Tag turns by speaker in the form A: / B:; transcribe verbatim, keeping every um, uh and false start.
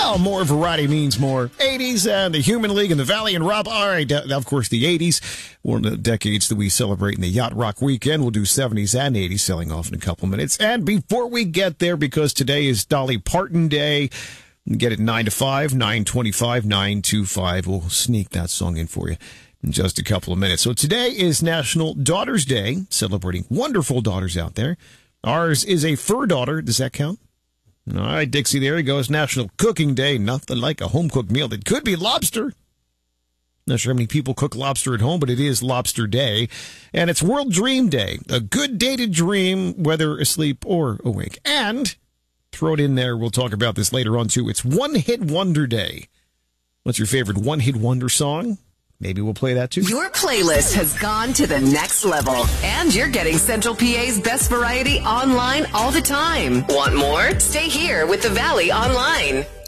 A: Well, more variety means more. eighties and the Human League and the Valley and Rob. All right, uh, of course, the eighties, one of the decades that we celebrate in the Yacht Rock Weekend. We'll do seventies and eighties, selling off in a couple minutes. And before we get there, because today is Dolly Parton Day, get it nine to five, nine twenty-five, nine twenty-five. We'll sneak that song in for you in just a couple of minutes. So today is National Daughters Day, celebrating wonderful daughters out there. Ours is a fur daughter. Does that count? All right, Dixie, there he goes. National Cooking Day. Nothing like a home-cooked meal that could be lobster. Not sure how many people cook lobster at home, but it is Lobster Day. And it's World Dream Day. A good day to dream, whether asleep or awake. And throw it in there. We'll talk about this later on, too. It's One Hit Wonder Day. What's your favorite one-hit wonder song? Maybe we'll play that, too.
B: Your playlist has gone to the next level, and you're getting Central P A's best variety online all the time. Want more? Stay here with the Valley Online.